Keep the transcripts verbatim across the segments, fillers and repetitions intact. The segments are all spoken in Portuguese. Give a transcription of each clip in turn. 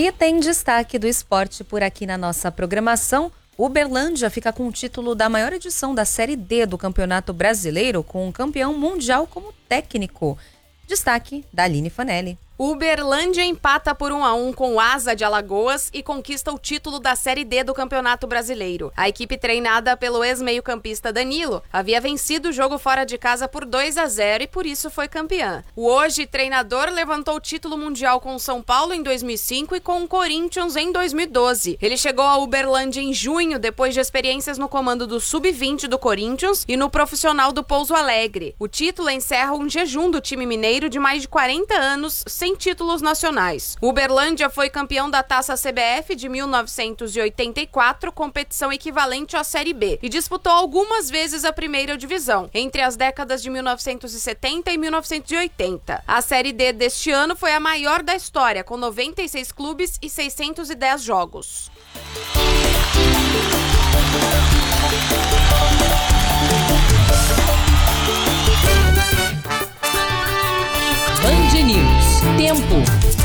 E tem destaque do esporte por aqui na nossa programação. Uberlândia fica com o título da maior edição da Série D do Campeonato Brasileiro, com um campeão mundial como técnico. Destaque da Aline Fanelli. Uberlândia empata por um a um com o Asa de Alagoas e conquista o título da Série D do Campeonato Brasileiro. A equipe treinada pelo ex-meio-campista Danilo havia vencido o jogo fora de casa por dois a zero e por isso foi campeã. O hoje treinador levantou o título mundial com o São Paulo em dois mil e cinco e com o Corinthians em dois mil e doze. Ele chegou a Uberlândia em junho depois de experiências no comando do sub vinte do Corinthians e no profissional do Pouso Alegre. O título encerra um jejum do time mineiro de mais de quarenta anos sem títulos nacionais. Uberlândia foi campeão da Taça C B F de mil novecentos e oitenta e quatro, competição equivalente à Série B, e disputou algumas vezes a primeira divisão, entre as décadas de mil novecentos e setenta e mil novecentos e oitenta. A Série D deste ano foi a maior da história, com noventa e seis clubes e seiscentos e dez jogos. Band News. Tempo.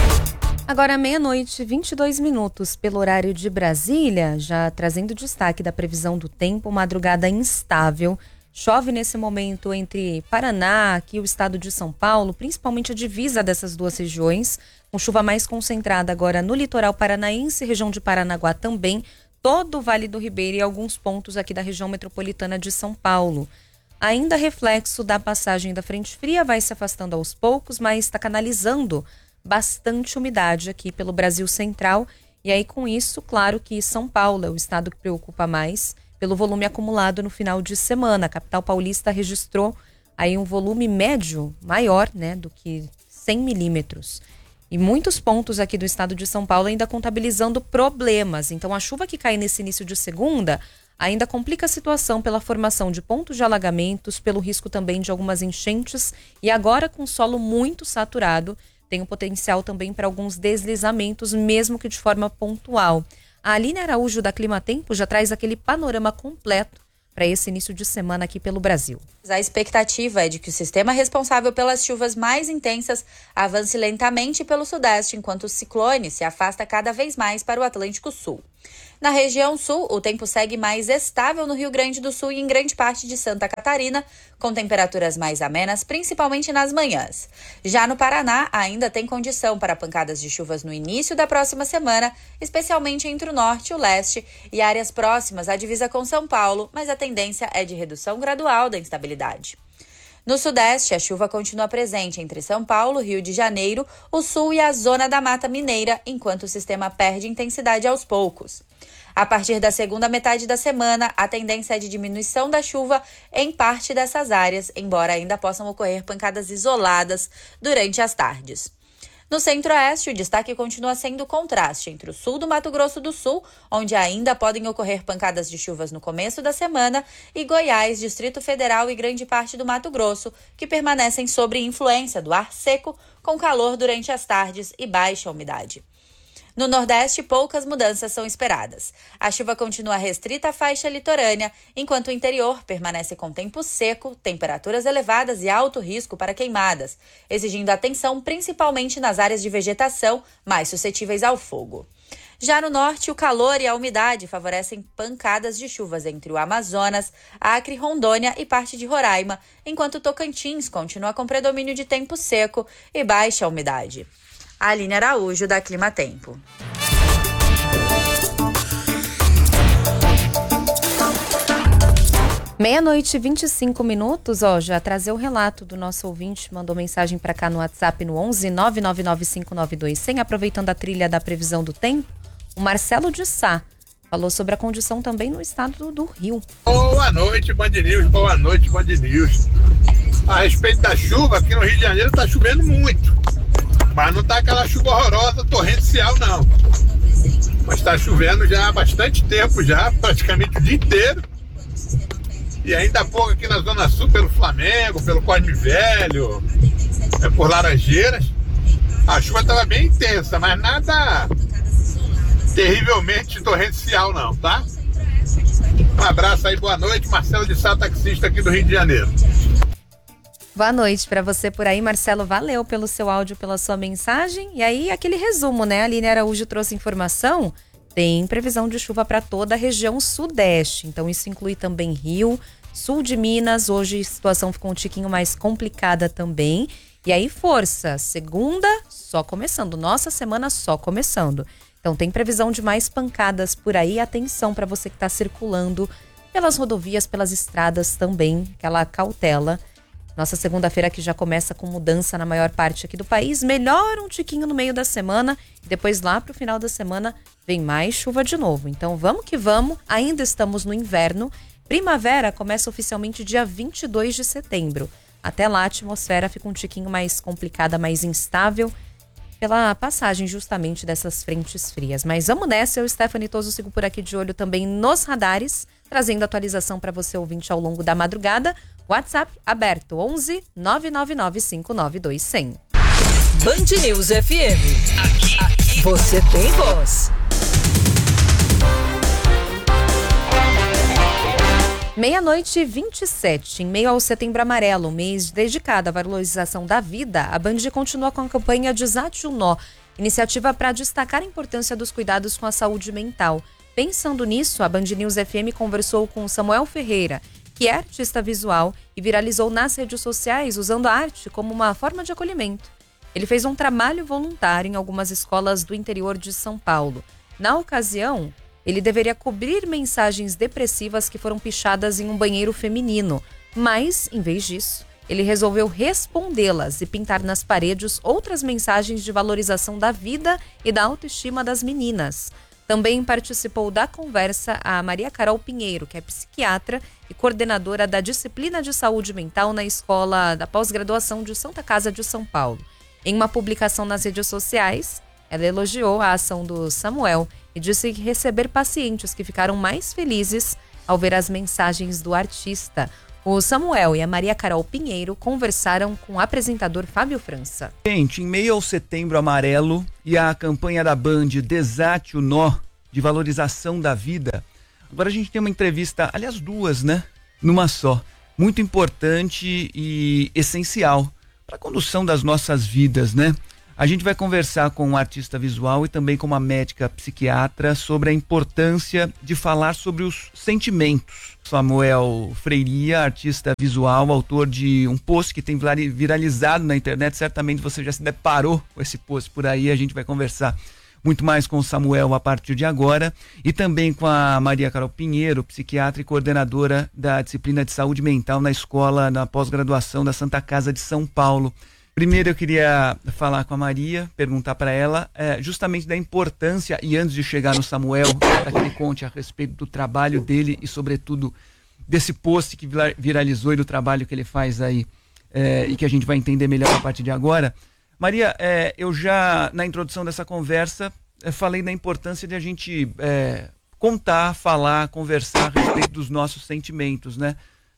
Agora meia-noite, vinte e dois minutos pelo horário de Brasília, já trazendo destaque da previsão do tempo, madrugada instável. Chove nesse momento entre Paraná, aqui o estado de São Paulo, principalmente a divisa dessas duas regiões, com chuva mais concentrada agora no litoral paranaense, região de Paranaguá também, todo o Vale do Ribeira e alguns pontos aqui da região metropolitana de São Paulo. Ainda reflexo da passagem da frente fria, vai se afastando aos poucos, mas está canalizando bastante umidade aqui pelo Brasil Central. E aí, com isso, claro que São Paulo é o estado que preocupa mais pelo volume acumulado no final de semana. A capital paulista registrou aí um volume médio maior, né, do que cem milímetros. E muitos pontos aqui do estado de São Paulo ainda contabilizando problemas. Então, a chuva que cai nesse início de segunda ainda complica a situação pela formação de pontos de alagamentos, pelo risco também de algumas enchentes e agora com solo muito saturado, tem o potencial também para alguns deslizamentos, mesmo que de forma pontual. A Aline Araújo da Climatempo já traz aquele panorama completo para esse início de semana aqui pelo Brasil. A expectativa é de que o sistema responsável pelas chuvas mais intensas avance lentamente pelo sudeste, enquanto o ciclone se afasta cada vez mais para o Atlântico Sul. Na região sul, o tempo segue mais estável no Rio Grande do Sul e em grande parte de Santa Catarina, com temperaturas mais amenas, principalmente nas manhãs. Já no Paraná, ainda tem condição para pancadas de chuvas no início da próxima semana, especialmente entre o norte e o leste e áreas próximas à divisa com São Paulo, mas a tendência é de redução gradual da instabilidade. No sudeste, a chuva continua presente entre São Paulo, Rio de Janeiro, o sul e a zona da Mata Mineira, enquanto o sistema perde intensidade aos poucos. A partir da segunda metade da semana, a tendência é de diminuição da chuva em parte dessas áreas, embora ainda possam ocorrer pancadas isoladas durante as tardes. No centro-oeste, o destaque continua sendo o contraste entre o sul do Mato Grosso do Sul, onde ainda podem ocorrer pancadas de chuvas no começo da semana, e Goiás, Distrito Federal e grande parte do Mato Grosso, que permanecem sob influência do ar seco, com calor durante as tardes e baixa umidade. No Nordeste, poucas mudanças são esperadas. A chuva continua restrita à faixa litorânea, enquanto o interior permanece com tempo seco, temperaturas elevadas e alto risco para queimadas, exigindo atenção principalmente nas áreas de vegetação mais suscetíveis ao fogo. Já no norte, o calor e a umidade favorecem pancadas de chuvas entre o Amazonas, Acre, Rondônia e parte de Roraima, enquanto Tocantins continua com predomínio de tempo seco e baixa umidade. Aline Araújo, da Climatempo. Meia-noite e vinte e cinco minutos, ó, já trazer o relato do nosso ouvinte, mandou mensagem para cá no WhatsApp no onze nove nove nove cinco nove dois zero zero, aproveitando a trilha da previsão do tempo, o Marcelo de Sá falou sobre a condição também no estado do Rio. Boa noite, Band News, boa noite, Band News. A respeito da chuva, aqui no Rio de Janeiro tá chovendo muito. Mas não tá aquela chuva horrorosa, torrencial, não. Mas tá chovendo já há bastante tempo, já, praticamente o dia inteiro. E ainda há pouco aqui na Zona Sul, pelo Flamengo, pelo Cosme Velho, é, por Laranjeiras. A chuva tava bem intensa, mas nada terrivelmente torrencial, não, tá? Um abraço aí, boa noite. Marcelo de Sá, taxista aqui do Rio de Janeiro. Boa noite para você por aí, Marcelo. Valeu pelo seu áudio, pela sua mensagem. E aí, aquele resumo, né? A Aline Araújo trouxe informação. Tem previsão de chuva para toda a região sudeste. Então, isso inclui também Rio, sul de Minas. Hoje a situação ficou um tiquinho mais complicada também. E aí, força. Segunda, só começando. Nossa semana só começando. Então, tem previsão de mais pancadas por aí. Atenção para você que está circulando pelas rodovias, pelas estradas também. Aquela cautela. Nossa segunda-feira que já começa com mudança na maior parte aqui do país. Melhora um tiquinho no meio da semana. E depois lá pro final da semana vem mais chuva de novo. Então vamos que vamos. Ainda estamos no inverno. Primavera começa oficialmente dia vinte e dois de setembro. Até lá a atmosfera fica um tiquinho mais complicada, mais instável. Pela passagem justamente dessas frentes frias. Mas vamos nessa. Eu, Stephanie Toso, sigo por aqui de olho também nos radares. Trazendo atualização para você ouvinte ao longo da madrugada. WhatsApp aberto onze nove nove nove cinco nove dois zero zero. Band News F M. Aqui, aqui você tem voz. Meia-noite e vinte e sete, em meio ao Setembro Amarelo, mês dedicado à valorização da vida, a Band continua com a campanha Desate o Nó, iniciativa para destacar a importância dos cuidados com a saúde mental. Pensando nisso, a Band News F M conversou com Samuel Ferreira, que é artista visual e viralizou nas redes sociais usando a arte como uma forma de acolhimento. Ele fez um trabalho voluntário em algumas escolas do interior de São Paulo. Na ocasião, ele deveria cobrir mensagens depressivas que foram pichadas em um banheiro feminino, mas, em vez disso, ele resolveu respondê-las e pintar nas paredes outras mensagens de valorização da vida e da autoestima das meninas. Também participou da conversa a Maria Carol Pinheiro, que é psiquiatra e coordenadora da disciplina de saúde mental na Escola da Pós-Graduação de Santa Casa de São Paulo. Em uma publicação nas redes sociais, ela elogiou a ação do Samuel e disse que receber pacientes que ficaram mais felizes ao ver as mensagens do artista. O Samuel e a Maria Carol Pinheiro conversaram com o apresentador Fábio França. Gente, em meio ao Setembro Amarelo e à campanha da Band Desate o Nó, de valorização da vida, agora a gente tem uma entrevista, aliás duas, né? Numa só. Muito importante e essencial para a condução das nossas vidas, né? A gente vai conversar com um artista visual e também com uma médica psiquiatra sobre a importância de falar sobre os sentimentos. Samuel Freiria, artista visual, autor de um post que tem viralizado na internet. Certamente você já se deparou com esse post por aí. A gente vai conversar muito mais com o Samuel a partir de agora e também com a Maria Carol Pinheiro, psiquiatra e coordenadora da disciplina de saúde mental na escola, na pós-graduação da Santa Casa de São Paulo. Primeiro eu queria falar com a Maria, perguntar para ela é, justamente da importância, e antes de chegar no Samuel, para que ele conte a respeito do trabalho dele e sobretudo desse post que viralizou e do trabalho que ele faz aí é, e que a gente vai entender melhor a partir de agora. Maria, é, eu já na introdução dessa conversa é, falei da importância de a gente é, contar, falar, conversar a respeito dos nossos sentimentos, né?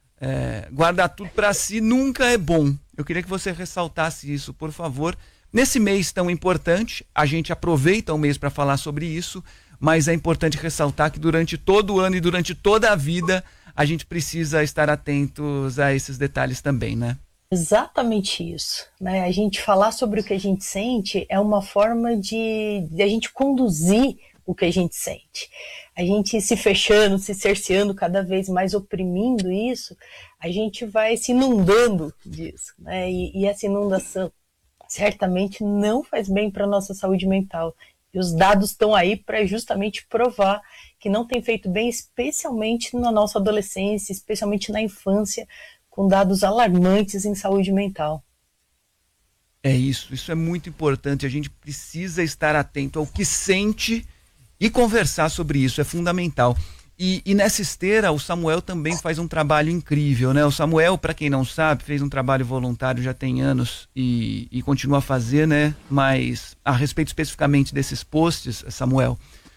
É, guardar tudo para si nunca é bom. Eu queria que você ressaltasse isso, por favor. Nesse mês tão importante, a gente aproveita o mês para falar sobre isso, mas é importante ressaltar que durante todo o ano e durante toda a vida a gente precisa estar atentos a esses detalhes também, né? Exatamente isso, né? A gente falar sobre o que a gente sente é uma forma de, de a gente conduzir o que a gente sente. A gente se fechando, se cerceando cada vez mais, oprimindo isso, a gente vai se inundando disso, né? E, e essa inundação certamente não faz bem para a nossa saúde mental. E os dados estão aí para justamente provar que não tem feito bem, especialmente na nossa adolescência, especialmente na infância, com dados alarmantes em saúde mental. É isso, isso é muito importante. A gente precisa estar atento ao que sente e conversar sobre isso, é fundamental. E, e nessa esteira, o Samuel também faz um trabalho incrível, né? O Samuel, para quem não sabe, fez um trabalho voluntário já tem anos e, e continua a fazer, né? Mas a respeito especificamente desses posts, Samuel,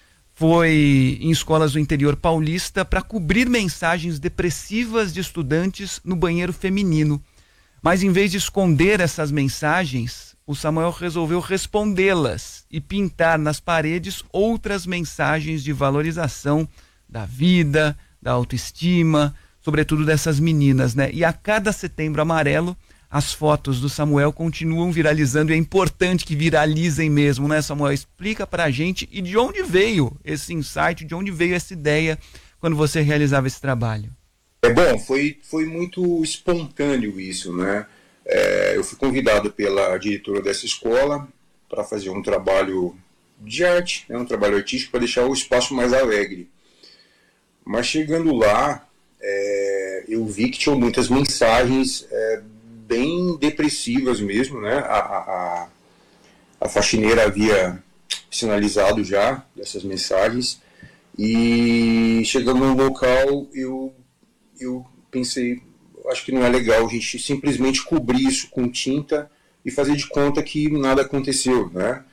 foi em escolas do interior paulista para cobrir mensagens depressivas de estudantes no banheiro feminino. Mas em vez de esconder essas mensagens, o Samuel resolveu respondê-las e pintar nas paredes outras mensagens de valorização da vida, da autoestima, sobretudo dessas meninas, né? E a cada Setembro Amarelo, as fotos do Samuel continuam viralizando e é importante que viralizem mesmo, né, Samuel? Explica pra gente e de onde veio esse insight, de onde veio essa ideia quando você realizava esse trabalho. É bom, foi, foi muito espontâneo isso, né? É, eu fui convidado pela diretora dessa escola para fazer um trabalho de arte, né, um trabalho artístico para deixar o espaço mais alegre. Mas chegando lá, é, eu vi que tinham muitas mensagens é, bem depressivas mesmo, né? A, a, a faxineira havia sinalizado já dessas mensagens e chegando no local eu, eu pensei, acho que não é legal a gente simplesmente cobrir isso com tinta e fazer de conta que nada aconteceu, né?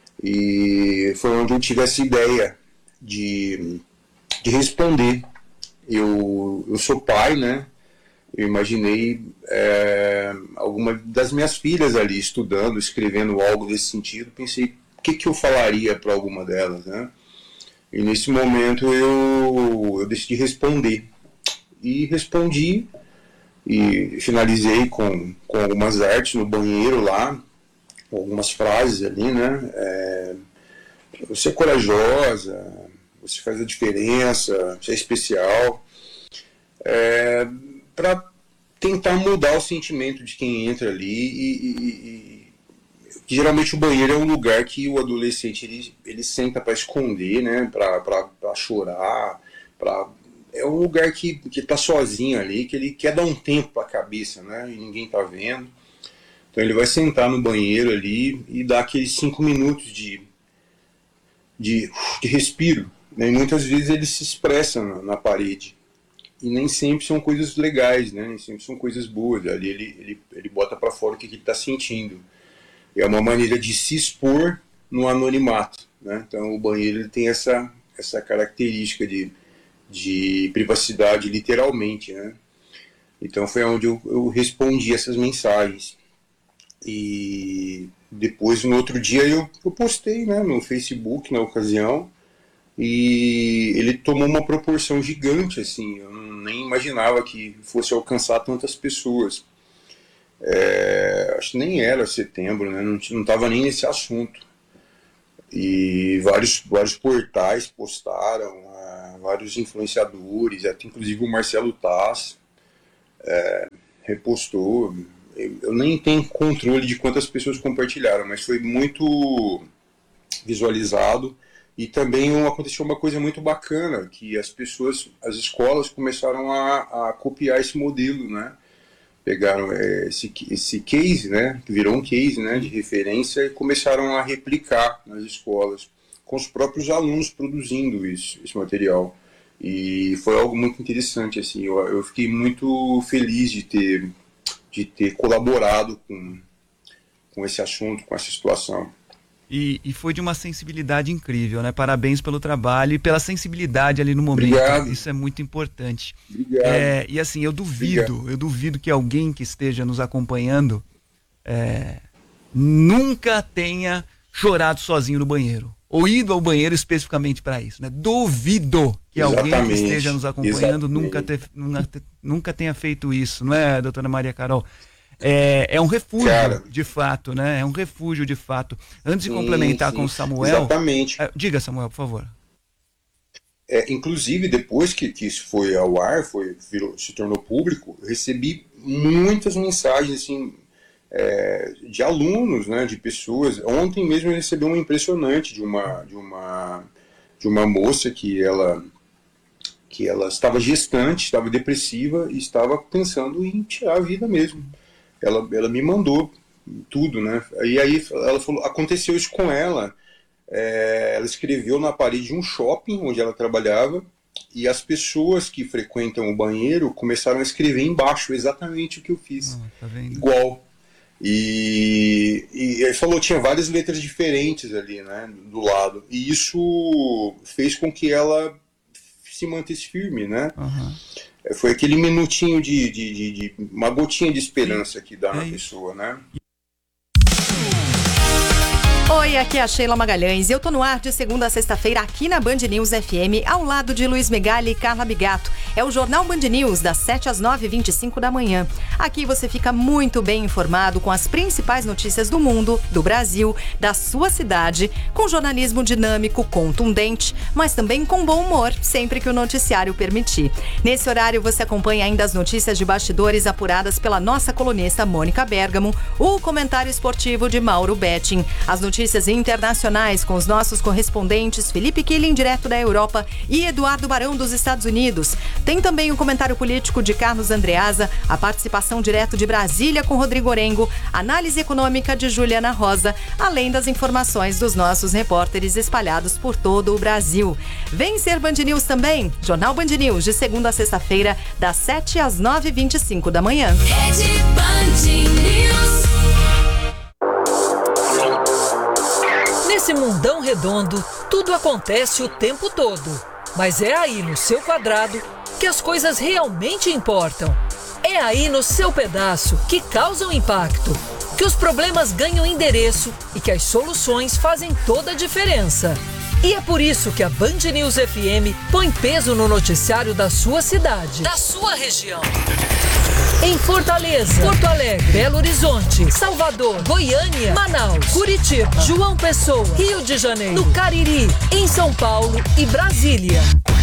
E foi onde eu tive essa ideia de, de responder. Eu, eu sou pai, né? Eu imaginei é, alguma das minhas filhas ali estudando, escrevendo algo desse sentido. Pensei, o que, que eu falaria para alguma delas, né? E nesse momento eu, eu decidi responder. E respondi e finalizei com, com algumas artes no banheiro lá, algumas frases ali, né? É, você é corajosa, você faz a diferença, você é especial. É, para tentar mudar o sentimento de quem entra ali e, e, e que geralmente o banheiro é um lugar que o adolescente ele, ele senta para esconder, né? Para chorar, pra, é um lugar que está sozinho ali, que ele quer dar um tempo para a cabeça, né? E ninguém está vendo. Então ele vai sentar no banheiro ali e dar aqueles cinco minutos de, de, de respiro, né? E muitas vezes ele se expressa na, na parede. E nem sempre são coisas legais, né? Nem sempre são coisas boas. Ali ele, ele, ele bota para fora o que ele está sentindo. É uma maneira de se expor no anonimato, né? Então o banheiro ele tem essa, essa característica de, de privacidade, literalmente, né? Então foi onde eu, eu respondi essas mensagens. E depois, no outro dia, eu, eu postei, né, no Facebook, na ocasião, e ele tomou uma proporção gigante, assim, eu não, nem imaginava que fosse alcançar tantas pessoas. É, acho que nem era setembro, né, não estava nem nesse assunto. E vários, vários portais postaram, uh, vários influenciadores, até inclusive o Marcelo Taz é, repostou. Eu nem tenho controle de quantas pessoas compartilharam, mas foi muito visualizado. E também aconteceu uma coisa muito bacana, que as pessoas, as escolas começaram a, a copiar esse modelo, né? Pegaram é, esse, esse case, né? Que virou um case, né? De referência e começaram a replicar nas escolas, com os próprios alunos produzindo isso, esse material. E foi algo muito interessante, assim. Eu, eu fiquei muito feliz de ter... de ter colaborado com, com esse assunto, com essa situação. E, e foi de uma sensibilidade incrível, né? Parabéns pelo trabalho e pela sensibilidade ali no momento. Obrigado. Isso é muito importante. Obrigado. É, e assim, eu duvido, Obrigado. eu duvido que alguém que esteja nos acompanhando é, nunca tenha chorado sozinho no banheiro. Ou ido ao banheiro especificamente para isso, né? Duvido que Exatamente. alguém que esteja nos acompanhando nunca, ter, Exatamente. nunca tenha feito isso, não é, doutora Maria Carol? É, é um refúgio, Cara, de fato, né? É um refúgio, de fato. Antes de sim, complementar sim. com o Samuel... Exatamente. É, diga, Samuel, por favor. É, inclusive, depois que, que isso foi ao ar, foi, virou, se tornou público, eu recebi muitas mensagens, assim... É, de alunos, né, de pessoas. Ontem mesmo eu recebi uma impressionante de uma, de uma, de uma moça que ela, que ela estava gestante, estava depressiva e estava pensando em tirar a vida mesmo. Ela, ela me mandou tudo, né? E aí ela falou, aconteceu isso com ela. É, ela escreveu na parede de um shopping onde ela trabalhava e as pessoas que frequentam o banheiro começaram a escrever embaixo exatamente o que eu fiz. Ah, tá vendo? Igual. E, e ele falou, tinha várias letras diferentes ali, né, do lado. E isso fez com que ela se mantesse firme, né? Uhum. Foi aquele minutinho de, de, de, de uma gotinha de esperança que dá é na pessoa, né? Oi, aqui é a Sheila Magalhães e eu tô no ar de segunda a sexta-feira aqui na Band News F M, ao lado de Luiz Megali e Carla Bigato. É o Jornal Band News, das sete às nove e vinte e cinco da manhã. Aqui você fica muito bem informado com as principais notícias do mundo, do Brasil, da sua cidade, com jornalismo dinâmico, contundente, mas também com bom humor, sempre que o noticiário permitir. Nesse horário você acompanha ainda as notícias de bastidores apuradas pela nossa colunista Mônica Bergamo, o comentário esportivo de Mauro Betting, as notícias internacionais com os nossos correspondentes Felipe Killing, direto da Europa, e Eduardo Barão, dos Estados Unidos. Tem também o comentário político de Carlos Andreasa, a participação direto de Brasília com Rodrigo Orengo, análise econômica de Juliana Rosa, além das informações dos nossos repórteres espalhados por todo o Brasil. Vem ser Band News também, Jornal Band News, de segunda a sexta-feira, das sete às nove e vinte e cinco da manhã. Rede Band News. Nesse mundão redondo, tudo acontece o tempo todo. Mas é aí no seu quadrado que as coisas realmente importam. É aí no seu pedaço que causam impacto, que os problemas ganham endereço e que as soluções fazem toda a diferença. E é por isso que a Band News F M põe peso no noticiário da sua cidade, da sua região. Em Fortaleza, Porto Alegre, Belo Horizonte, Salvador, Goiânia, Manaus, Curitiba, João Pessoa, Rio de Janeiro, no Cariri, em São Paulo e Brasília.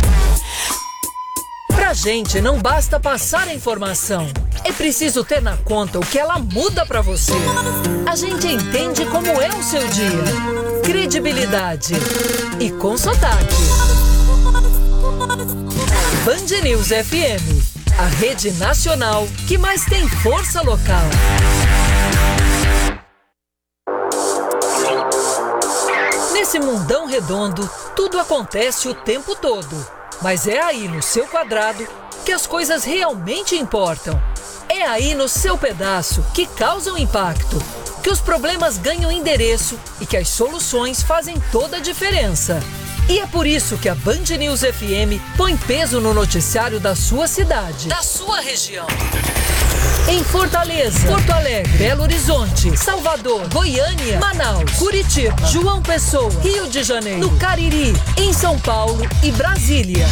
Pra gente não basta passar a informação, é preciso ter na conta o que ela muda pra você. A gente entende como é o seu dia. Credibilidade e com sotaque. Band News F M, a rede nacional que mais tem força local. Nesse mundão redondo, tudo acontece o tempo todo. Mas é aí no seu quadrado que as coisas realmente importam. É aí no seu pedaço que causam impacto, que os problemas ganham endereço e que as soluções fazem toda a diferença. E é por isso que a Band News F M põe peso no noticiário da sua cidade, da sua região. Em Fortaleza, Porto Alegre, Belo Horizonte, Salvador, Goiânia, Manaus, Curitiba, João Pessoa, Rio de Janeiro, no Cariri, em São Paulo e Brasília.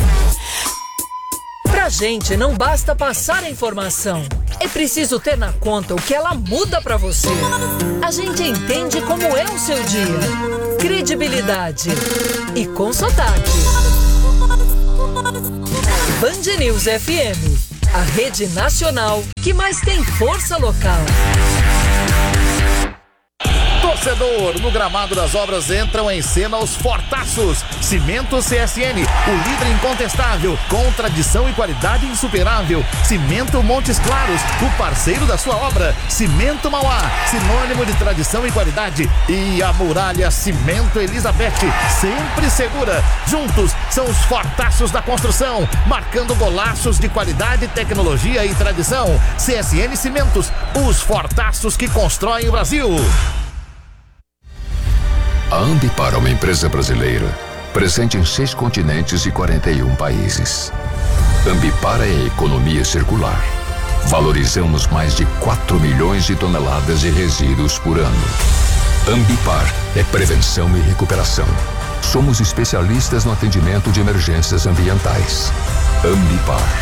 Pra gente não basta passar a informação, é preciso ter na conta o que ela muda pra você. A gente entende como é o seu dia. Credibilidade e com sotaque. Band News F M, a rede nacional que mais tem força local. Torcedor, no gramado das obras entram em cena os fortaços. Cimento C S N, o líder incontestável, com tradição e qualidade insuperável. Cimento Montes Claros, o parceiro da sua obra. Cimento Mauá, sinônimo de tradição e qualidade. E a Muralha Cimento Elizabeth, sempre segura. Juntos são os fortaços da construção, marcando golaços de qualidade, tecnologia e tradição. C S N Cimentos, os fortaços que constroem o Brasil. A Ambipar é uma empresa brasileira, presente em seis continentes e quarenta e um países. Ambipar é economia circular. Valorizamos mais de quatro milhões de toneladas de resíduos por ano. Ambipar é prevenção e recuperação. Somos especialistas no atendimento de emergências ambientais. Ambipar.